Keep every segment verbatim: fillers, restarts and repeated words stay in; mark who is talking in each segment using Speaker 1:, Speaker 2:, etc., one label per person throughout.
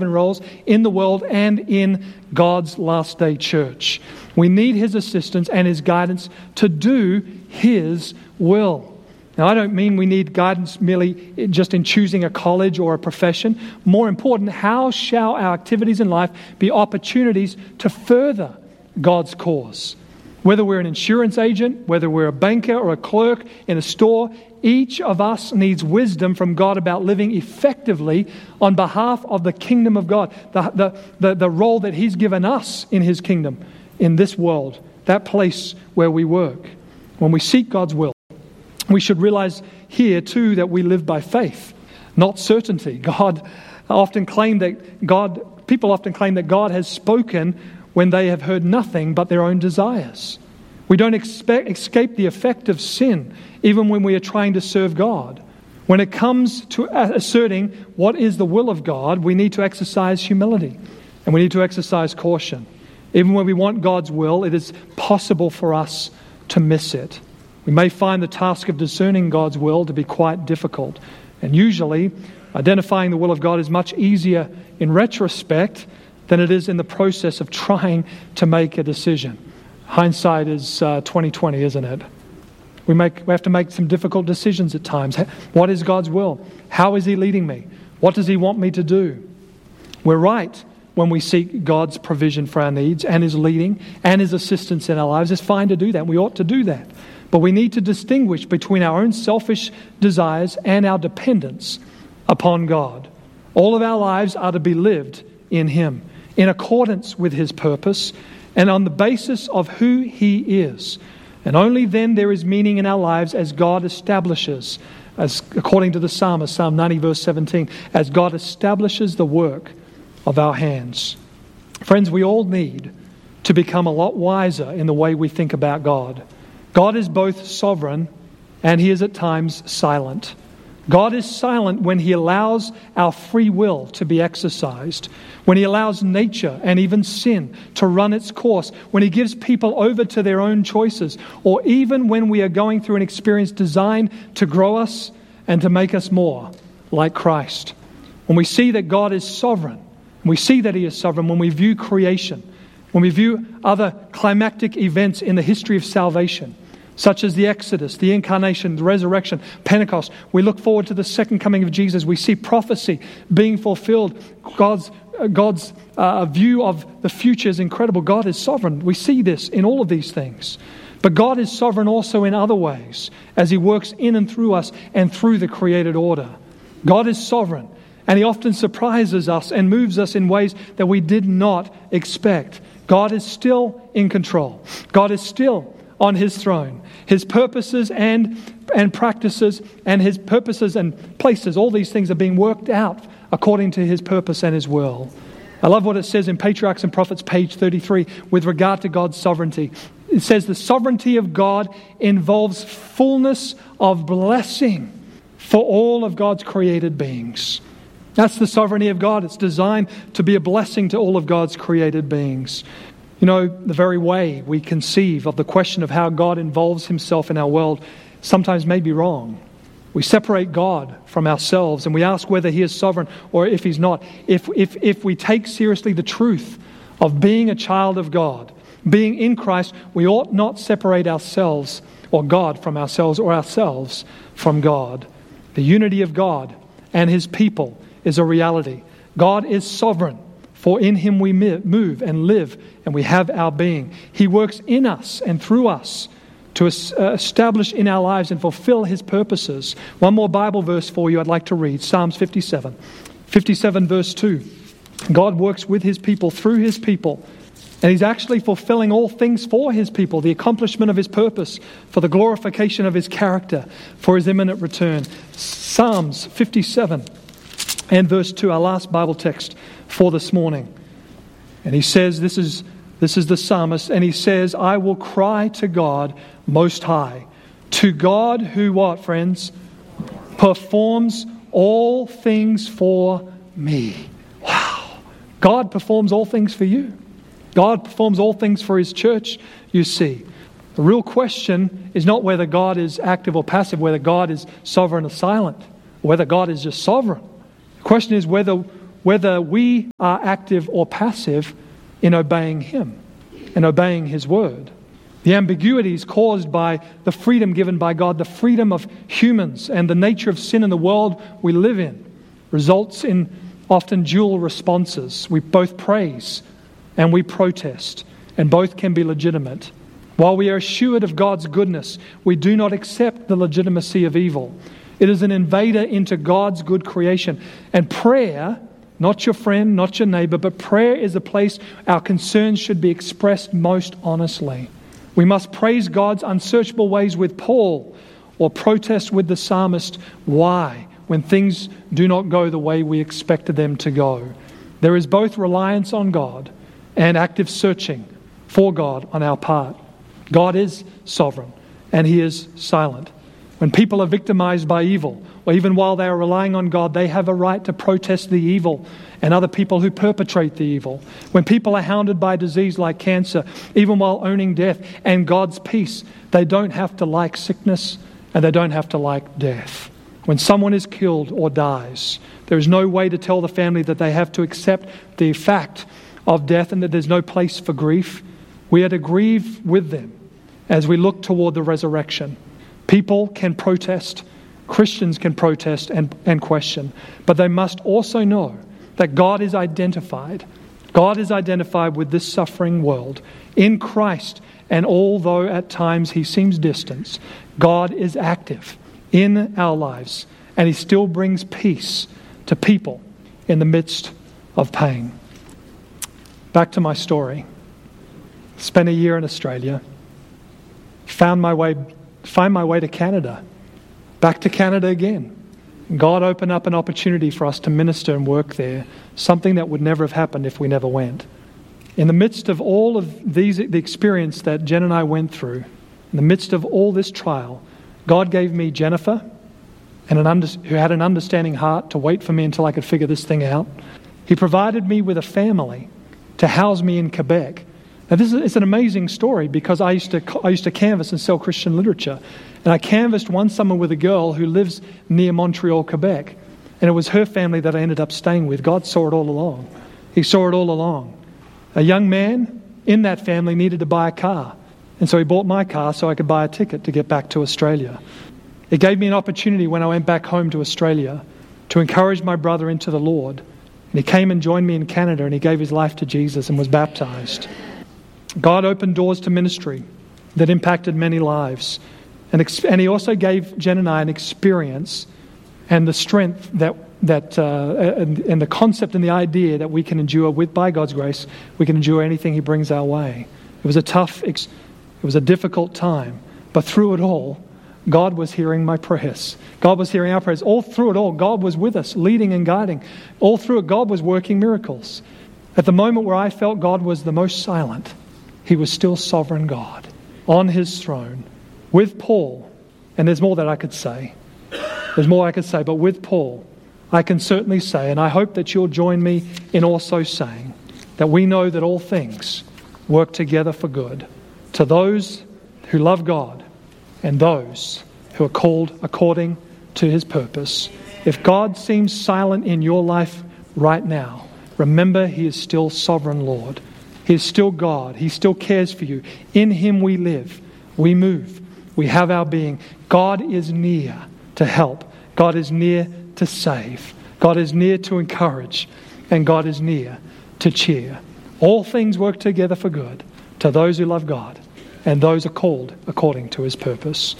Speaker 1: roles in the world and in God's last day church. We need His assistance and His guidance to do His will. Now, I don't mean we need guidance merely just in choosing a college or a profession. More important, how shall our activities in life be opportunities to further God's cause? Whether we're an insurance agent, whether we're a banker or a clerk in a store, each of us needs wisdom from God about living effectively on behalf of the kingdom of God, the, the, the, the role that He's given us in His kingdom, in this world, that place where we work. When we seek God's will, we should realize here too that we live by faith, not certainty. God often claim that God, people often claim that God has spoken when they have heard nothing but their own desires. We don't expect, escape the effect of sin, even when we are trying to serve God. When it comes to asserting what is the will of God, we need to exercise humility and we need to exercise caution. Even when we want God's will, it is possible for us to miss it. We may find the task of discerning God's will to be quite difficult. And usually, identifying the will of God is much easier in retrospect than it is in the process of trying to make a decision. Hindsight is uh, twenty twenty, isn't it? We make we have to make some difficult decisions at times. What is God's will? How is He leading me? What does He want me to do? We're right when we seek God's provision for our needs and His leading and His assistance in our lives. It's fine to do that. We ought to do that. But we need to distinguish between our own selfish desires and our dependence upon God. All of our lives are to be lived in Him, in accordance with His purpose, and on the basis of who He is. And only then there is meaning in our lives as God establishes, as according to the psalmist, Psalm ninety verse seventeen, as God establishes the work of our hands. Friends, we all need to become a lot wiser in the way we think about God. God is both sovereign and He is at times silent. God is silent when He allows our free will to be exercised, when He allows nature and even sin to run its course, when He gives people over to their own choices, or even when we are going through an experience designed to grow us and to make us more like Christ. When we see that God is sovereign, we see that He is sovereign when we view creation, when we view other climactic events in the history of salvation, such as the Exodus, the Incarnation, the Resurrection, Pentecost. We look forward to the second coming of Jesus. We see prophecy being fulfilled. God's, God's uh, view of the future is incredible. God is sovereign. We see this in all of these things. But God is sovereign also in other ways, as He works in and through us and through the created order. God is sovereign, and He often surprises us and moves us in ways that we did not expect. God is still in control. God is still on His throne. His purposes and and practices and His purposes and places, all these things are being worked out according to His purpose and His will. I love what it says in Patriarchs and Prophets, page thirty-three, with regard to God's sovereignty. It says the sovereignty of God involves fullness of blessing for all of God's created beings. That's the sovereignty of God. It's designed to be a blessing to all of God's created beings. You know, the very way we conceive of the question of how God involves Himself in our world sometimes may be wrong. We separate God from ourselves and we ask whether He is sovereign or if He's not. If, if, if we take seriously the truth of being a child of God, being in Christ, we ought not separate ourselves or God from ourselves or ourselves from God. The unity of God and His people is a reality. God is sovereign. For in Him we move and live and we have our being. He works in us and through us to establish in our lives and fulfill His purposes. One more Bible verse for you I'd like to read. Psalms fifty-seven. fifty-seven verse two. God works with His people, through His people. And He's actually fulfilling all things for His people. The accomplishment of His purpose, for the glorification of His character, for His imminent return. Psalms fifty-seven and verse two, our last Bible text for this morning. And he says, this is this is the psalmist, and he says, I will cry to God Most High. To God who what, friends? Performs all things for me. Wow. God performs all things for you. God performs all things for His church, you see. The real question is not whether God is active or passive, whether God is sovereign or silent, or whether God is just sovereign. The question is whether whether we are active or passive in obeying Him and obeying His word. The ambiguity is caused by the freedom given by God, the freedom of humans, and the nature of sin in the world we live in results in often dual responses. We both praise and we protest, and both can be legitimate. While we are assured of God's goodness, we do not accept the legitimacy of evil. It is an invader into God's good creation. And prayer, not your friend, not your neighbor, but prayer is a place our concerns should be expressed most honestly. We must praise God's unsearchable ways with Paul, or protest with the psalmist, why, when things do not go the way we expected them to go. There is both reliance on God and active searching for God on our part. God is sovereign, and He is silent. When people are victimized by evil, or even while they are relying on God, they have a right to protest the evil and other people who perpetrate the evil. When people are hounded by disease like cancer, even while owning death and God's peace, they don't have to like sickness and they don't have to like death. When someone is killed or dies, there is no way to tell the family that they have to accept the fact of death and that there's no place for grief. We are to grieve with them as we look toward the resurrection. People can protest, Christians can protest and, and question, but they must also know that God is identified. God is identified with this suffering world in Christ, and although at times He seems distant, God is active in our lives, and He still brings peace to people in the midst of pain. Back to my story. Spent a year in Australia. Found my way, find my way to Canada. Back to Canada again. God opened up an opportunity for us to minister and work there, something that would never have happened if we never went. In the midst of all of these, the experience that Jen and I went through, in the midst of all this trial, God gave me Jennifer, and an under, who had an understanding heart to wait for me until I could figure this thing out. He provided me with a family to house me in Quebec. Now this is it's an amazing story because I used to I used to canvass and sell Christian literature, and I canvassed one summer with a girl who lives near Montreal, Quebec, and it was her family that I ended up staying with. God saw it all along. He saw it all along. A young man in that family needed to buy a car, and so he bought my car so I could buy a ticket to get back to Australia. It gave me an opportunity when I went back home to Australia to encourage my brother into the Lord, and he came and joined me in Canada, and he gave his life to Jesus and was baptized. God opened doors to ministry that impacted many lives. And, ex- and He also gave Jen and I an experience and the strength that, that uh, and, and the concept and the idea that we can endure with, by God's grace, we can endure anything He brings our way. It was a tough, ex- it was a difficult time. But through it all, God was hearing my prayers. God was hearing our prayers. All through it all, God was with us, leading and guiding. All through it, God was working miracles. At the moment where I felt God was the most silent, He was still sovereign God on His throne with Paul. And there's more that I could say. There's more I could say, but with Paul, I can certainly say, and I hope that you'll join me in also saying, that we know that all things work together for good to those who love God and those who are called according to His purpose. If God seems silent in your life right now, remember He is still sovereign Lord. He is still God. He still cares for you. In Him we live, we move, we have our being. God is near to help. God is near to save. God is near to encourage. And God is near to cheer. All things work together for good to those who love God and those are called according to His purpose.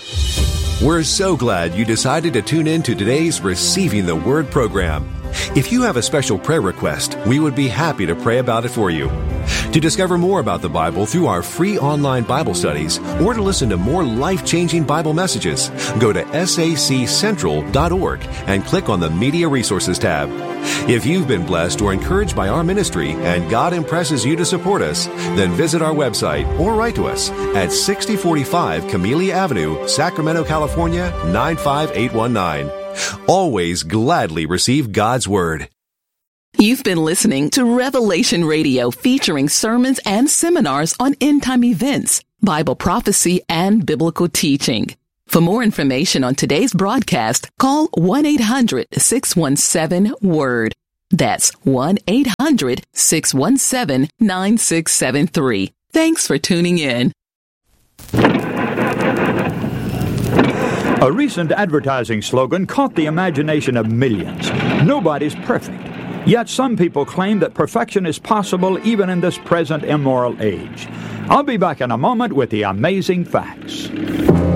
Speaker 2: We're so glad you decided to tune in to today's Receiving the Word program. If you have a special prayer request, we would be happy to pray about it for you. To discover more about the Bible through our free online Bible studies or to listen to more life-changing Bible messages, go to S A C central dot org and click on the Media Resources tab. If you've been blessed or encouraged by our ministry and God impresses you to support us, then visit our website or write to us at sixty forty-five Camellia Avenue, Sacramento, California, nine five eight one nine. Always gladly receive God's Word.
Speaker 3: You've been listening to Revelation Radio, featuring sermons and seminars on end-time events, Bible prophecy, and biblical teaching. For more information on today's broadcast, call one eight hundred six one seven WORD. That's one eight hundred six one seven nine six seven three. Thanks for tuning in.
Speaker 4: A recent advertising slogan caught the imagination of millions. Nobody's perfect. Yet some people claim that perfection is possible even in this present immoral age. I'll be back in a moment with the amazing facts.